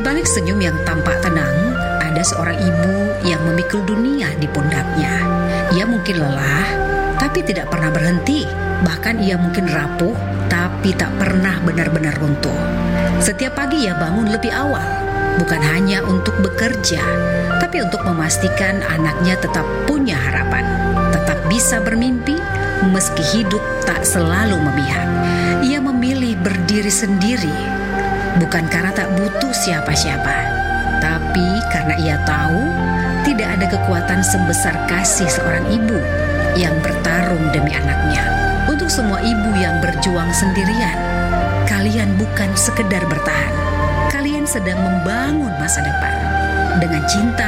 balik senyum yang tampak tenang, ada seorang ibu yang memikul dunia di pundaknya. Ia mungkin lelah, tapi tidak pernah berhenti. Bahkan ia mungkin rapuh, tapi tak pernah benar-benar runtuh. Setiap pagi ia bangun lebih awal, bukan hanya untuk bekerja, tapi untuk memastikan anaknya tetap punya harapan, tetap bisa bermimpi, meski hidup tak selalu memihak. Ia memilih berdiri sendiri, bukan karena tak butuh siapa-siapa, tapi karena ia tahu tidak ada kekuatan sebesar kasih seorang ibu yang bertarung demi anaknya. Untuk semua ibu yang berjuang sendirian, kalian bukan sekedar bertahan, kalian sedang membangun masa depan dengan cinta,